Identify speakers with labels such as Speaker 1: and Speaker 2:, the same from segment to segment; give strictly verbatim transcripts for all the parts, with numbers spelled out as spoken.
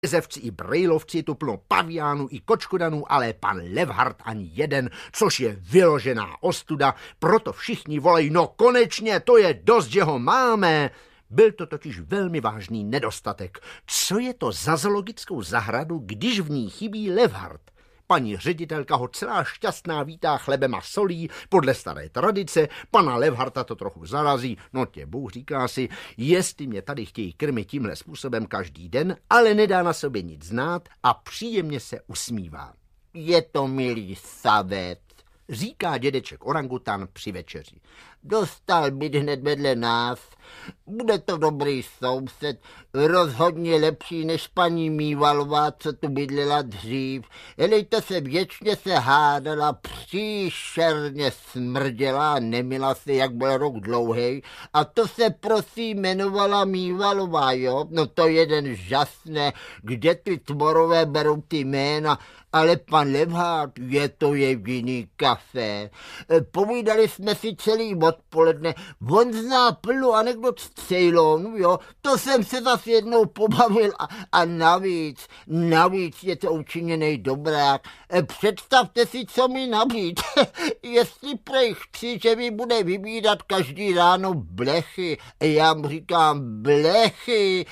Speaker 1: Jezevci i brejlovci, tu plno paviánů i kočkodanů, ale pan Levhart ani jeden, což je vyložená ostuda, proto všichni volají, no konečně, to je dost, že ho máme. Byl to totiž velmi vážný nedostatek. Co je to za zoologickou zahradu, když v ní chybí Levhart? Paní ředitelka ho celá šťastná vítá chlebem a solí podle staré tradice, pana Levharta to trochu zarazí, no tě Bůh, říká si, jestli mě tady chtějí krmit tímhle způsobem každý den, ale nedá na sobě nic znát a příjemně se usmívá. Je to milý savec, říká dědeček orangutan při večeři. Dostal být hned vedle nás. Bude to dobrý soused, rozhodně lepší než paní Mývalová, co tu bydlela dřív. Elejta se věčně se hádala, příšerně smrděla, nemila se, jak byl rok dlouhej. A to se prosím jmenovala Mývalová, jo? No to jeden žasne, kde ty tvorové berou ty jména. Ale pan Levhart, je to jediný kafe. Povídali jsme si celý odpoledne, on zná plno anekdot z Ceylonu, jo, to jsem se zase jednou pobavil a, a navíc, navíc je to učiněnej dobrák. Představte si, co mi nabít. Jestli prej chci, že mi bude vybírat každý ráno blechy, já mu říkám blechy,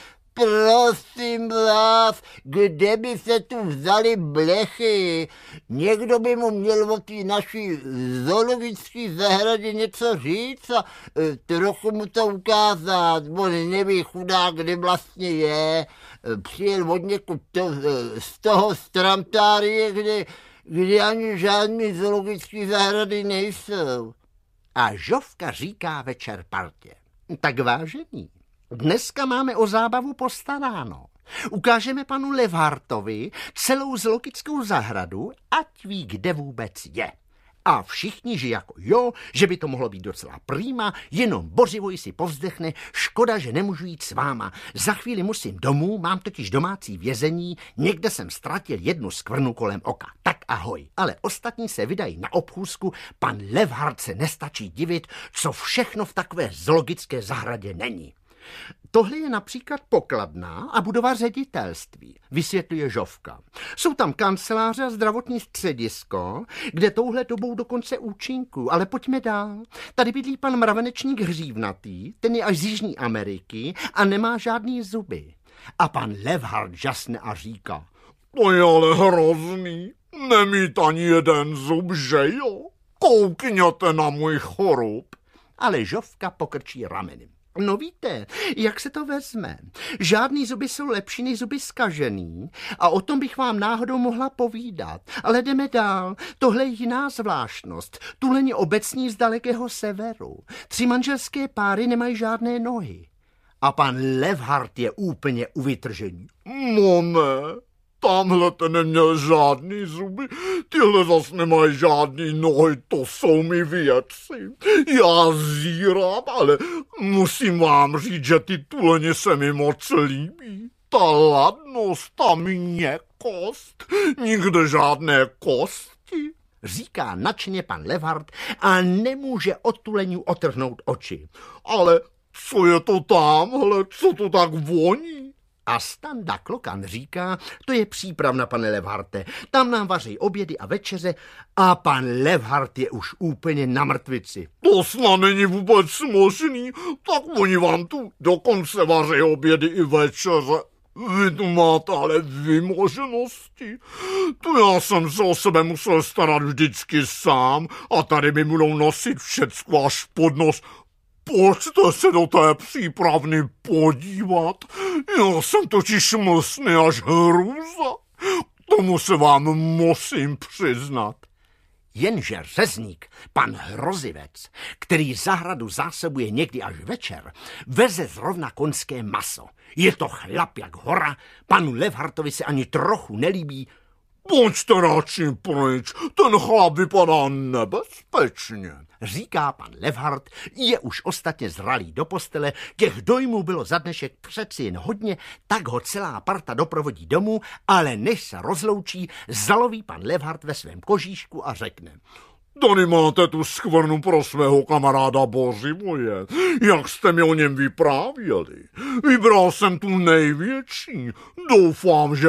Speaker 1: prosím vás, kde by se tu vzali blechy? Někdo by mu měl o té naší zoologické zahradě něco říct a e, trochu mu to ukázat. On neví chudák, kde vlastně je. Přijel od někud to, z toho Stramtárie, kde, kde ani žádný zoologické zahrady nejsou. A Žofka říká večer partě. Tak vážení, dneska máme o zábavu postaráno. Ukážeme panu Levhartovi celou zoologickou zahradu, ať ví, kde vůbec je. A všichni, že jako jo, že by to mohlo být docela prýma, jenom Bořivoj si povzdechne, škoda, že nemůžu jít s váma. Za chvíli musím domů, mám totiž domácí vězení, někde jsem ztratil jednu skvrnu kolem oka. Tak ahoj. Ale ostatní se vydají na obchůzku, pan Levhart se nestačí divit, co všechno v takové zoologické zahradě není. Tohle je například pokladna a budova ředitelství, vysvětluje Žofka. Jsou tam kanceláře a zdravotní středisko, kde touhle dobou dokonce účinků, ale pojďme dál. Tady bydlí pan mravenečník hřívnatý, ten je až z Jižní Ameriky a nemá žádný zuby. A pan Levhart žasne a říká, to je ale hrozný, nemít ani jeden zub, že jo? Koukněte na můj chorób. Ale Žofka pokrčí ramenem. No víte, jak se to vezme. Žádný zuby jsou lepší než zuby zkažený a o tom bych vám náhodou mohla povídat. Ale jdeme dál. Tohle je jiná zvláštnost. Tuleň obecní z dalekého severu. Tři manželské páry nemají žádné nohy. A pan Levhart je úplně u vytržení. No ne, tamhle ten neměl žádný zuby, tyhle zas nemají žádný nohy, to jsou mi věci. Já zírám, ale musím vám říct, že ty tuleně se mi moc líbí. Ta ladnost, ta měkkost, nikde žádné kosti, říká nadšeně pan Levhart a nemůže od tuleňů otrhnout oči. Ale co je to tamhle, co to tak voní? A Standa Klokan říká, to je přípravna, pane Levharte, tam nám vaří obědy a večeře a pan Levhart je už úplně na mrtvici. To snad není vůbec možný, tak oni vám tu dokonce vaří obědy i večeře. Vy tu máte ale vymoženosti. Tu já jsem se o sebe musel starat vždycky sám a tady mi budou nosit všecko až pod nos. Pojďte se do té přípravny podívat. Já jsem totiž mlsný až hrůza. Tomu se vám musím přiznat. Jenže řezník, pan Hrozivec, který zahradu zásobuje někdy až večer, veze zrovna konské maso. Je to chlap jak hora, panu Levhartovi se ani trochu nelíbí. Pojďte radši pryč, ten chlap vypadá nebezpečně, říká pan Levhart, je už ostatně zralý do postele, těch dojmů bylo za dnešek přeci jen hodně, tak ho celá parta doprovodí domů, ale než se rozloučí, zaloví pan Levhart ve svém kožíšku a řekne,
Speaker 2: Tady máte tu skvrnu pro svého kamaráda Bořivoje. Jak jste mi o něm vyprávěli? Vybral jsem tu největší. Doufám, že